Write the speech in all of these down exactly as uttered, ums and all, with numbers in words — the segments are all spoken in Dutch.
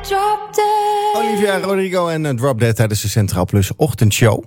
Drop Dead. Olivia Rodrigo en uh, Drop Dead tijdens de Centraal Plus ochtendshow.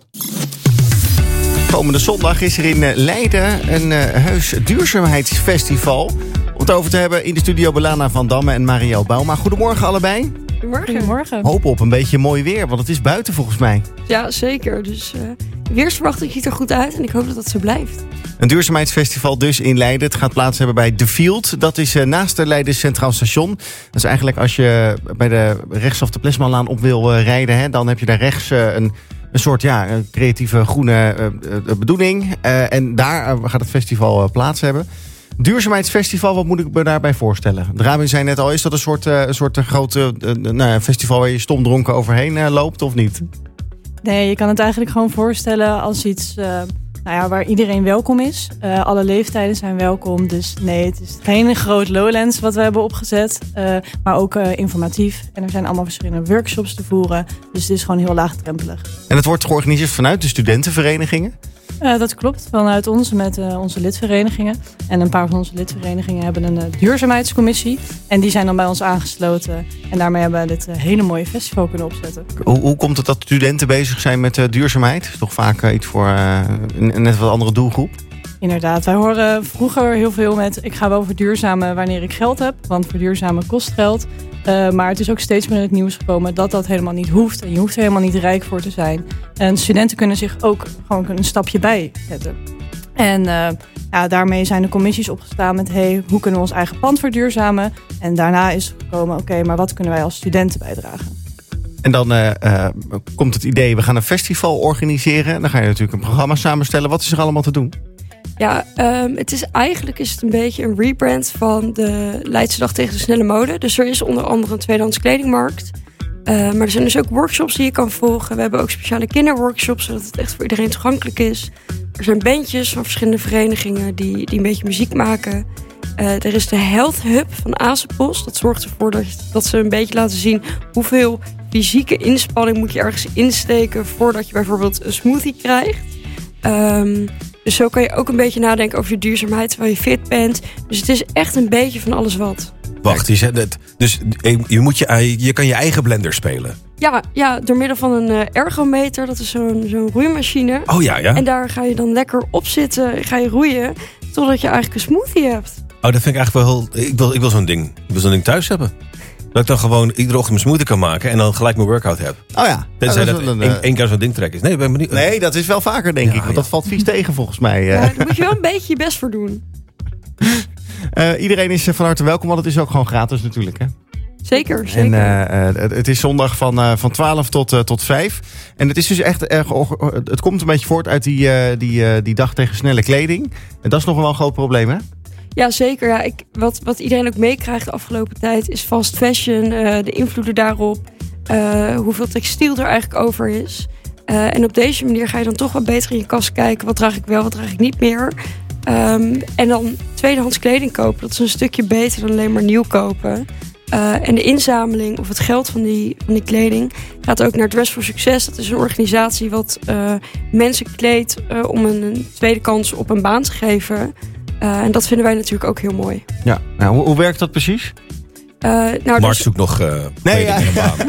Komende zondag is er in uh, Leiden een uh, heus duurzaamheidsfestival. Om het over te hebben in de studio Belana van Damme en Marielle Bouma. Goedemorgen allebei. Goedemorgen. Goedemorgen. Hopen op een beetje mooi weer, want het is buiten volgens mij. Ja, zeker. Dus uh, de weersverwachting ziet er goed uit en ik hoop dat dat zo blijft. Een duurzaamheidsfestival dus in Leiden. Het gaat plaats hebben bij The Field. Dat is uh, naast de Leiden Centraal Station. Dat is eigenlijk als je bij de rechtsaf de Plesmanlaan op wil uh, rijden. Hè, dan heb je daar rechts uh, een, een soort ja, een creatieve groene uh, uh, bedoeling. Uh, en daar uh, gaat het festival uh, plaats hebben. Duurzaamheidsfestival, wat moet ik me daarbij voorstellen? Dramin zei net al, is dat een soort, uh, een soort uh, grote uh, nou, festival waar je stomdronken overheen uh, loopt of niet? Nee, je kan het eigenlijk gewoon voorstellen als iets uh, nou ja, waar iedereen welkom is. Uh, alle leeftijden zijn welkom. Dus nee, het is geen groot Lowlands wat we hebben opgezet. Uh, maar ook uh, informatief. En er zijn allemaal verschillende workshops te voeren. Dus het is gewoon heel laagdrempelig. En het wordt georganiseerd vanuit de studentenverenigingen? Uh, dat klopt, vanuit ons met uh, onze lidverenigingen. En een paar van onze lidverenigingen hebben een uh, duurzaamheidscommissie. En die zijn dan bij ons aangesloten. En daarmee hebben we dit uh, hele mooie festival kunnen opzetten. Hoe, hoe komt het dat studenten bezig zijn met uh, duurzaamheid? Dat is toch vaak uh, iets voor uh, een net wat andere doelgroep? Inderdaad, wij horen vroeger heel veel met... ik ga wel verduurzamen wanneer ik geld heb. Want verduurzamen kost geld. Uh, maar het is ook steeds meer in het nieuws gekomen dat dat helemaal niet hoeft. En je hoeft er helemaal niet rijk voor te zijn. En studenten kunnen zich ook gewoon een stapje bij zetten. En uh, ja, daarmee zijn de commissies opgestaan met... hey, hoe kunnen we ons eigen pand verduurzamen? En daarna is gekomen, oké, okay, maar wat kunnen wij als studenten bijdragen? En dan uh, uh, komt het idee, we gaan een festival organiseren. Dan ga je natuurlijk een programma samenstellen. Wat is er allemaal te doen? Ja, um, het is eigenlijk is het een beetje een rebrand van de Leidse Dag tegen de Snelle Mode. Dus er is onder andere een tweedehands kledingmarkt. Uh, maar er zijn dus ook workshops die je kan volgen. We hebben ook speciale kinderworkshops, zodat het echt voor iedereen toegankelijk is. Er zijn bandjes van verschillende verenigingen die, die een beetje muziek maken. Uh, er is de Health Hub van Azenpost. Dat zorgt ervoor dat, dat ze een beetje laten zien hoeveel fysieke inspanning moet je ergens insteken voordat je bijvoorbeeld een smoothie krijgt. Um, dus zo kan je ook een beetje nadenken over je duurzaamheid terwijl je fit bent. Dus het is echt een beetje van alles wat. Wacht, je zegt het. Dus je, moet je, je kan je eigen blender spelen? Ja, ja, door middel van een uh, ergometer. Dat is zo'n, zo'n roeimachine. Oh ja, ja. En daar ga je dan lekker op zitten. Ga je roeien totdat je eigenlijk een smoothie hebt. Oh, dat vind ik eigenlijk wel heel... Ik wil, ik wil zo'n ding. Ik wil zo'n ding thuis hebben. Dat ik dan gewoon iedere ochtend mijn smoothie kan maken en dan gelijk mijn workout heb. Oh ja. Tenzij oh, dat, dat dat een, één, één keer zo'n ding trek is. Nee, ben benieuwd. Nee, dat is wel vaker denk ja, ik. Want ja. dat valt vies tegen volgens mij. Ja, daar moet je wel een beetje je best voor doen. Uh, iedereen is van harte welkom, want het is ook gewoon gratis natuurlijk. Hè? Zeker, zeker. En uh, uh, het is zondag van, uh, van twaalf tot, uh, tot vijf. En het is dus echt erg. Het komt een beetje voort uit die, uh, die, uh, die dag tegen snelle kleding. En dat is nog wel een groot probleem, hè? Ja, zeker. Ja, ik, wat, wat iedereen ook meekrijgt de afgelopen tijd is fast fashion, uh, de invloeden daarop, uh, hoeveel textiel er eigenlijk over is. Uh, en op deze manier ga je dan toch wat beter in je kast kijken. Wat draag ik wel, wat draag ik niet meer. Um, en dan tweedehands kleding kopen. Dat is een stukje beter dan alleen maar nieuw kopen. Uh, en de inzameling of het geld van die, van die kleding gaat ook naar Dress for Success. Dat is een organisatie wat uh, mensen kleedt uh, om een, een tweede kans op een baan te geven. Uh, en dat vinden wij natuurlijk ook heel mooi. Ja, nou, hoe, hoe werkt dat precies? Uh, nou, Mark dus, zoekt nog uh, nee, ja. een baan.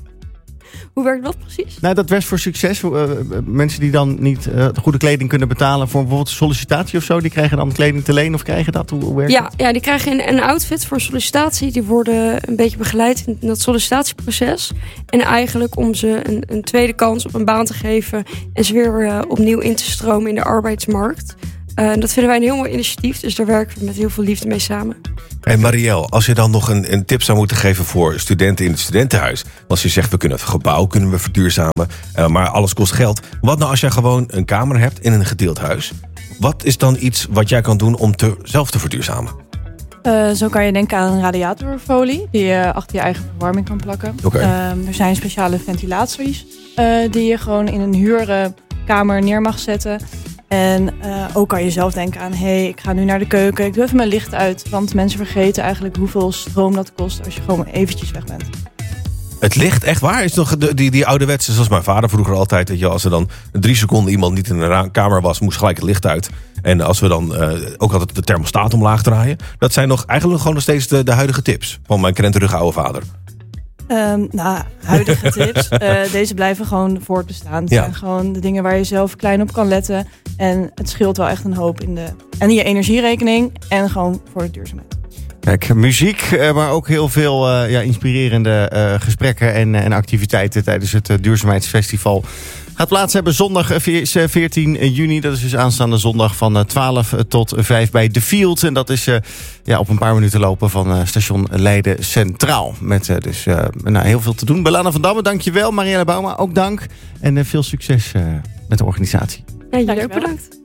Hoe werkt dat precies? Nou, dat Dress for Success. Uh, mensen die dan niet uh, goede kleding kunnen betalen voor bijvoorbeeld een sollicitatie of zo, die krijgen dan kleding te leen of krijgen dat? Hoe, hoe werkt ja, dat? ja, die krijgen een, een outfit voor een sollicitatie. Die worden een beetje begeleid in dat sollicitatieproces. En eigenlijk om ze een, een tweede kans op een baan te geven en ze weer uh, opnieuw in te stromen in de arbeidsmarkt. Uh, dat vinden wij een heel mooi initiatief, dus daar werken we met heel veel liefde mee samen. Hey Marielle, als je dan nog een, een tip zou moeten geven voor studenten in het studentenhuis. Als je zegt, we kunnen het gebouw kunnen we verduurzamen, uh, maar alles kost geld. Wat nou als jij gewoon een kamer hebt in een gedeeld huis? Wat is dan iets wat jij kan doen om te, zelf te verduurzamen? Uh, zo kan je denken aan een radiatorfolie die je achter je eigen verwarming kan plakken. Okay. Uh, er zijn speciale ventilaties uh, die je gewoon in een huurkamer neer mag zetten. En uh, ook kan je zelf denken aan, hé, hey, ik ga nu naar de keuken, ik doe even mijn licht uit. Want mensen vergeten eigenlijk hoeveel stroom dat kost als je gewoon eventjes weg bent. Het licht, echt waar? Is nog de, die, die ouderwetse, zoals mijn vader vroeger altijd. Dat je, als er dan drie seconden iemand niet in een kamer was, moest gelijk het licht uit. En als we dan uh, ook altijd de thermostaat omlaag draaien. Dat zijn nog eigenlijk gewoon nog steeds de, de huidige tips van mijn krenterige oude vader. Um, nou, huidige tips. Uh, deze blijven gewoon voortbestaan. Het Ja. zijn gewoon de dingen waar je zelf klein op kan letten. En het scheelt wel echt een hoop in de en in je energierekening en gewoon voor de duurzaamheid. Kijk, muziek, maar ook heel veel uh, ja, inspirerende uh, gesprekken en, en activiteiten tijdens het uh, Duurzaamheidsfestival. Gaat plaats hebben zondag veertien juni. Dat is dus aanstaande zondag van twaalf tot vijf bij The Field. En dat is uh, ja, op een paar minuten lopen van uh, station Leiden Centraal. Met uh, dus uh, nou, heel veel te doen. Belana van Damme, dankjewel. Marielle Bouma, ook dank. En uh, veel succes uh, met de organisatie. Ja, jullie ook Dankjewel. bedankt.